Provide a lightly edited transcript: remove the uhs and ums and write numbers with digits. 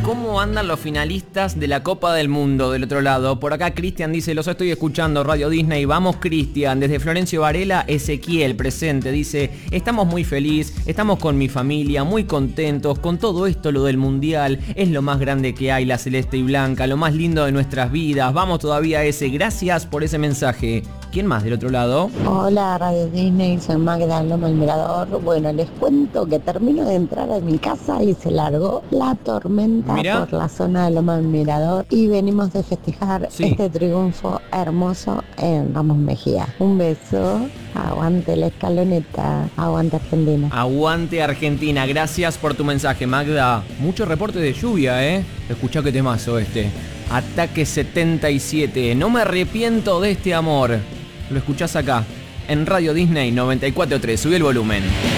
¿Cómo andan los finalistas de la Copa del Mundo del otro lado? Por acá Cristian dice, los estoy escuchando, Radio Disney. Vamos Cristian, desde Florencio Varela, Ezequiel presente, dice, estamos muy felices, estamos con mi familia, muy contentos con todo esto, lo del Mundial, es lo más grande que hay, la celeste y blanca, lo más lindo de nuestras vidas, vamos todavía ese, gracias por ese mensaje. ¿Quién más del otro lado? Hola Radio Disney, soy Magda Loma el Mirador. Bueno, les cuento que termino de entrar a mi casa y se largó la tormenta. Mirá. Por la zona de Loma del Mirador y venimos de festejar este triunfo hermoso en Ramos Mejía. Un beso, aguante la escaloneta, aguante Argentina. Aguante Argentina, gracias por tu mensaje Magda. Mucho reporte de lluvia, Escuchá qué temazo este. Ataque 77, no me arrepiento de este amor. Lo escuchás acá, en Radio Disney 94.3, subí el volumen.